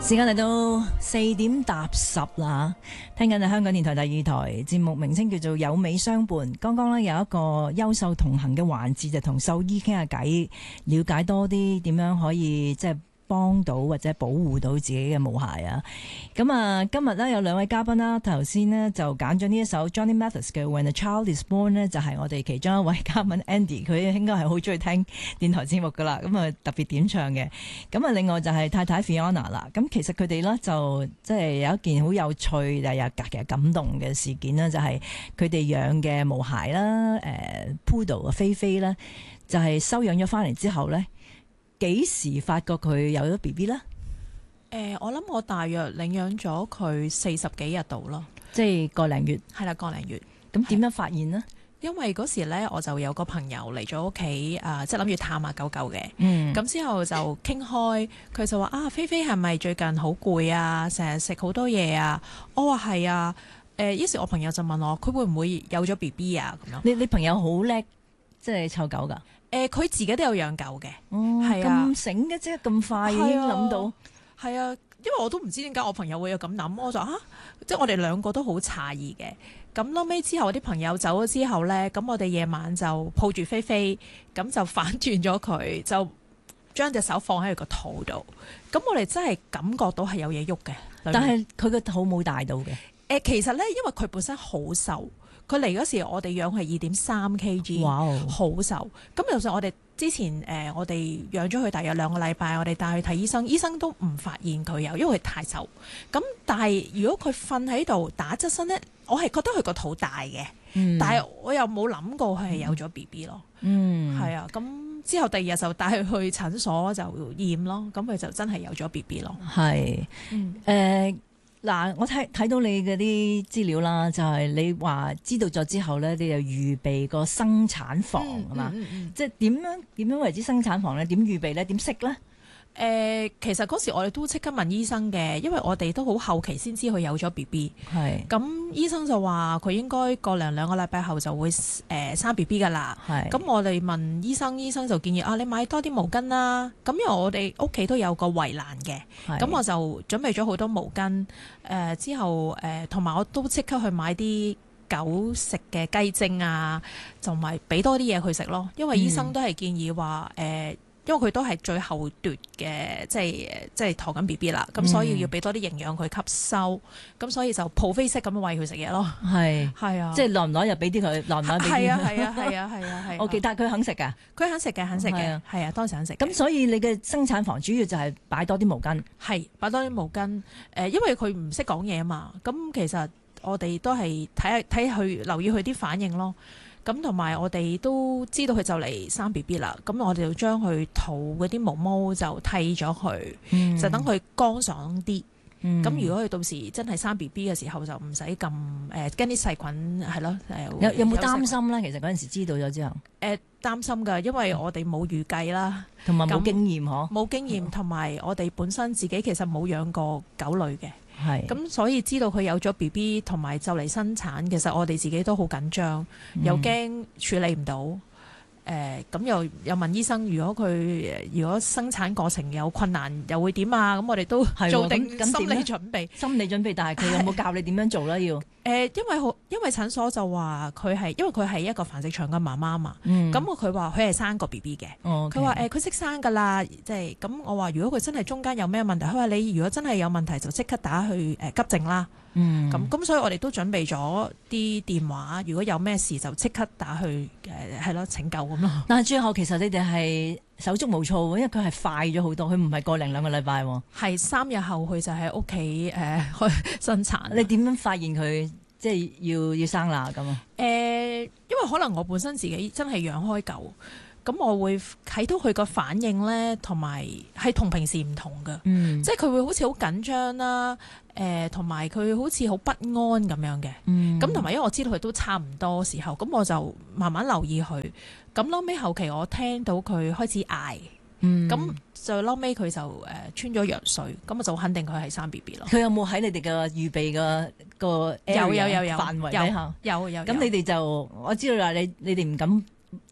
時間嚟到4:10啦，聽緊係香港電台第二台節目，名稱叫做有美相伴。剛剛咧有一個優秀同行嘅環節，就同獸醫傾下偈，了解多啲點樣可以即係幫到或者保護到自己嘅毛孩啊！咁啊，今日咧有兩位嘉賓啦，頭先呢就揀咗呢一首 Johnny Mathis 嘅 When a Child Is Born 呢，就係我哋其中一位嘉賓 Andy， 佢應該係好中意聽電台節目噶啦，咁啊特別點唱嘅。咁啊，另外就係太太 Fiona 啦。咁其實佢哋咧就即係有一件好有趣但又其實感動嘅事件啦，就係佢哋養嘅毛孩啦，Poodle 啊菲菲啦，就係收養咗翻嚟之後咧。幾時發覺佢有咗 BB 咧？ 我諗我大約領養咗佢40幾日度咯， 即係個零月。 係啦，個零月。 咁點樣發現呢？ 因為嗰時咧，我就有個朋友嚟咗屋企，即係諗住探下狗狗嘅。咁之後就傾開，佢就話啊，菲菲係咪最近好攰啊？成日食好多嘢啊？我話係啊。於是我朋友就問我，佢會唔會有咗 BB 啊？咁樣。 你朋友好叻，即係湊狗㗎？ 佢自己都有養狗嘅， 係啊，咁醒嘅，即係咁快已經諗到。 係啊，因為我都唔知點解我朋友會有咁諗，我就即係我哋兩個都好詫異嘅。咁後尾之後，我啲朋友走咗之後咧，咁我哋夜晚就抱住菲菲，咁就反轉咗佢，就將隻手放喺佢個肚度。咁我哋真係感覺到係有嘢喐嘅， 但係佢個肚冇大到嘅。 其實咧，因為佢本身好瘦。佢嚟嗰時，我哋養係2.3 kg， 哇， 好瘦。咁就算我哋之前我哋養咗佢大約2個禮拜，我哋帶去睇醫生，醫生都唔發現佢有，因為佢太瘦。咁但係如果佢瞓喺度打側身咧，我係覺得佢個肚大嘅，但係我又冇諗過佢係有咗 BB 咯。係啊，咁之後第二日就帶佢去診所就驗咯，咁佢就真係有咗 BB 咯。 係，嗱，我睇到你嗰啲資料啦，就係你話知道咗之後咧，你就預備個生產房啊嘛，即係點樣為之生產房咧？點預備咧？點識咧？ 其實嗰時我哋都即刻問醫生嘅，因為我哋都好後期先知佢有咗 BB。係。咁醫生就話佢應該個2個禮拜後就會生 BB 噶啦。係。咁我哋問醫生，醫生就建議你買多啲毛巾啦。咁因為我哋屋企都有個圍欄嘅，咁我就準備咗好多毛巾。之後同埋我都即刻去買啲狗食嘅雞精啊，同埋俾多啲嘢佢食咯。因為醫生都係建議話因為佢都係最後奪嘅，即係陀緊 BB 啦，咁所以要俾多啲營養佢吸收，咁所以就抱飛式咁樣餵佢食嘢咯。係啊， 即係耐唔耐又俾啲佢，耐唔耐俾啲佢。 係啊。 我記得佢肯食㗎， 佢肯食嘅，係啊，當時肯食。 咁所以你嘅生產房主要就係擺多啲毛巾， 係擺多啲毛巾。因為佢唔識講嘢啊嘛，咁其實我哋都係睇佢留意佢啲反應咯。咁同埋我哋都知道佢就嚟生 BB 啦，咁我哋就將佢肚嗰啲毛毛就剃咗佢，就等佢乾爽啲。咁如果佢到時真係生 BB 嘅時候，就唔使咁驚啲細菌係咯。 有冇擔心咧？其實嗰陣時知道咗之後， 擔心㗎，因為我哋冇預計啦， 同埋冇經驗嗬， 冇經驗，同埋我哋本身自己其實冇養過狗類嘅。 係咁，所以知道佢有咗 BB 同埋就嚟生產，其實我哋自己都好緊張，又驚處理唔到。咁又問醫生，如果生產過程有困難，又會點啊？咁我哋都做定心理準備。 心理準備，但係佢有冇教你點樣做咧？要因為診所就話佢係因為佢係一個繁殖場嘅媽媽嘛。咁佢話佢係生過 BB 嘅。佢話佢識生㗎啦，即係咁。我話如果佢真係中間有咩問題，佢話你如果真係有問題就即刻打去急症啦。咁所以我哋都準備咗啲電話，如果有咩事就即刻打去拯救咁咯。 但係最後其實你哋係手足無措，因為佢係快咗好多，佢唔係個2個禮拜， 係3日後佢就喺屋企去生產。 你點樣發現佢即係要生啦咁啊？ 因為可能我本身自己真係養開狗。咁我會睇到佢個反應咧，同埋係同平時唔同嘅，即係佢會好似好緊張啦，同埋佢好似好不安咁樣嘅。咁同埋因為我知道佢都差唔多時候，咁我就慢慢留意佢。咁後期我聽到佢開始嗌，咁就佢就穿咗羊水，咁我就肯定佢係生 BB 咯。 佢有冇喺你哋嘅預備個 area 範圍底下？有。咁你哋就我知道啦，你哋唔敢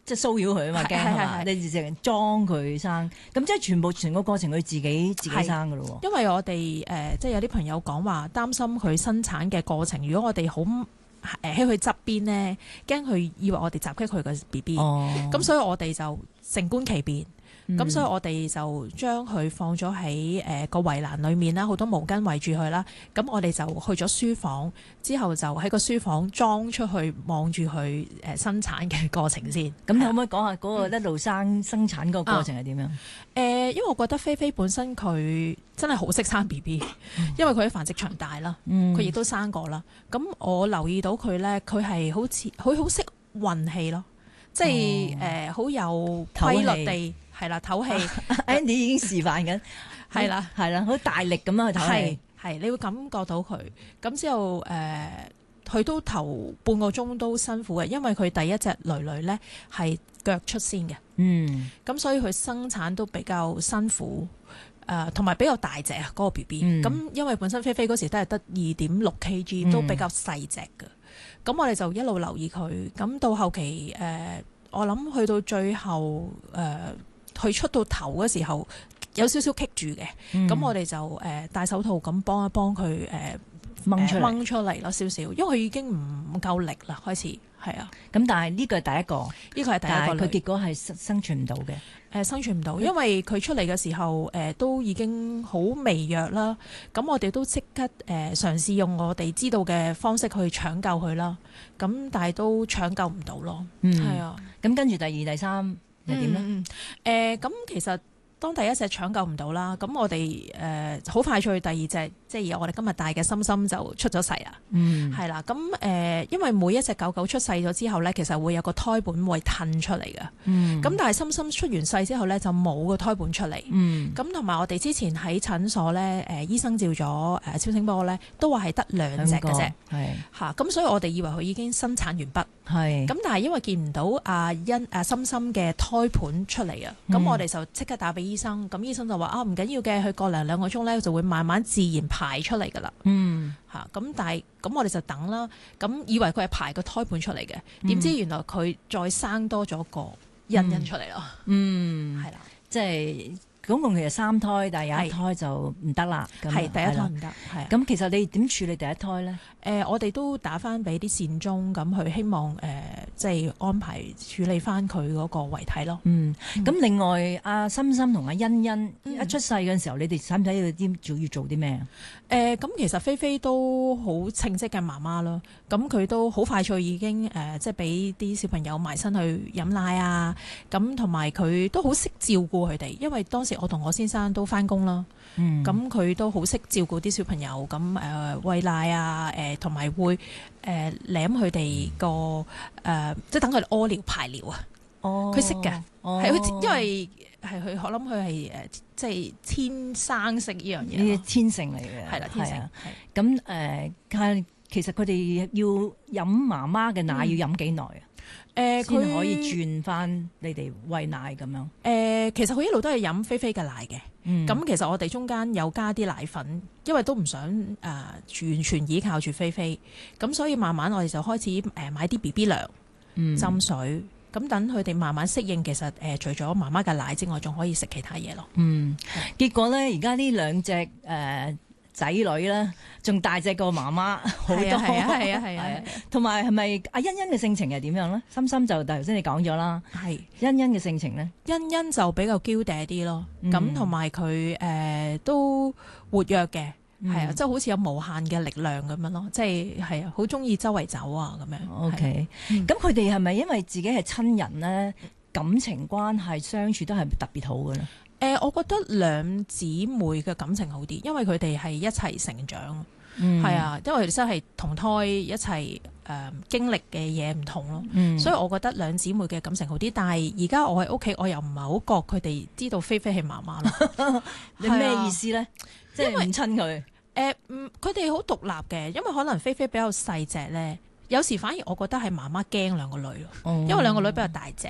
即係騷擾佢啊嘛，驚係嘛？你直情裝佢生，咁即係全個過程佢自己生噶咯。 因為我哋即係有啲朋友講話擔心佢生產嘅過程，如果我哋好喺佢側邊咧，驚佢以為我哋襲擊佢個 BB，咁所以我哋就靜觀其變。咁所以我哋就將佢放咗喺個圍欄裏面啦，好多毛巾圍住佢啦。咁我哋就去咗書房，之後就喺個書房裝出去望住佢生產嘅過程先。 咁你可唔可以講下嗰個一路生產嗰個過程係點樣？ 因為我覺得菲菲本身佢真係好識生 BB，因為佢喺繁殖場大啦，佢亦都生過啦。咁我留意到佢咧，佢係好似佢好識運氣咯，即係好有規律地。係啦，唞氣。 Andy 已經示範緊，係啦，好大力咁樣去唞氣。 係，你會感覺到佢。咁之後佢都頭半個鐘都辛苦嘅，因為佢第一隻女女咧係腳出先嘅。咁所以佢生產都比較辛苦。同埋比較大隻啊，嗰個 BB。咁因為本身菲菲嗰時都係得2.6 kg，都比較細隻嘅。咁我哋就一路留意佢。咁到後期我諗去到最後佢出到頭嗰時候有少少棘住嘅，咁我哋就戴手套咁幫一幫佢掹出嚟咯，少少，因為佢已經唔夠力啦，開始係啊。咁但係呢個係第一個， 呢個係第一個， 佢結果係生存唔到嘅。 生存唔到，因為佢出嚟嘅時候都已經好微弱啦。咁我哋都即刻嘗試用我哋知道嘅方式去搶救佢啦。咁但係都搶救唔到咯。係啊。 咁跟住第二、第三又點咧？ 咁其實當第一隻搶救唔到啦，咁我哋好快脆第二隻，即係我哋今日帶嘅心心就出咗世啦。係啦，咁因為每一隻狗狗出世咗之後咧，其實會有個胎盤會褪出嚟嘅。咁但係心心出完世之後咧，就冇個胎盤出嚟。咁同埋我哋之前喺診所咧，醫生照咗超聲波咧，都話係得2隻嘅啫。係咁所以我哋以為佢已經生產完畢。咁但係因為見唔到心心嘅胎盤出嚟啊，咁我哋就即刻打俾醫生。咁醫生就話唔緊要嘅，佢過2個鐘咧就會慢慢自然排出嚟噶啦。咁但係咁我哋就等啦。咁以為佢係排個胎盤出嚟嘅，點知原來佢再生多咗個欣欣出嚟咯。係啦， 即係總共其實3胎，但係有一胎就唔得啦。 係第一胎唔得。係咁，其實你點處理第一胎咧？ 我哋都打翻俾啲善終，咁去希望即係安排處理翻佢嗰個遺體咯。 咁另外阿心心同阿欣欣一出世嘅時候，你哋使唔使要做啲咩啊？ 咁其實菲菲都好稱職嘅媽媽咯。咁佢都好快脆已經即係俾啲小朋友埋身去飲奶啊。咁同埋佢都好識照顧佢哋，因為當時我同我先生都翻工啦。咁佢都好識照顧啲小朋友，咁餵奶啊，同埋會舐佢哋個即係等佢哋屙尿排尿啊。佢識嘅，係因為係佢，我諗佢係即係天生識呢樣嘢， 天性嚟嘅。係啦，天性。咁其實佢哋要飲媽媽嘅奶要飲幾耐啊？先可以轉翻你哋餵奶咁樣。 其實佢一路都係飲菲菲嘅奶嘅。咁其實我哋中間有加啲奶粉，因為都唔想完全依靠住菲菲。咁所以慢慢我哋就開始買啲 BB 糧，浸水。咁等佢哋慢慢適應，其實除咗媽媽嘅奶之外，仲可以食其他嘢咯。 結果咧，而家呢2隻仔女咧，仲大隻過媽媽好多。係啊。同埋係咪阿欣欣嘅性情係點樣咧？心心就頭先你講咗啦。係欣欣嘅性情咧， 欣欣就比較嬌嗲啲咯。咁同埋佢都活躍嘅。係啊，即係好似有無限嘅力量咁樣咯，即係啊，好中意周圍走啊咁樣。OK， 咁佢哋係咪因為自己係親人咧，感情關係相處都係特別好嘅咧？ 我覺得兩姊妹嘅感情好啲，因為佢哋係一齊成長。係啊，因為佢哋真係同胎一齊經歷嘅嘢唔同咯。所以我覺得兩姊妹嘅感情好啲。但係而家我喺屋企，我又唔係好覺佢哋知道菲菲係媽媽咯。 你咩意思咧？即係唔親佢？ 佢哋好獨立嘅，因為可能菲菲比較細隻咧，有時反而我覺得係媽媽驚2個女咯，因為2個女比較大隻，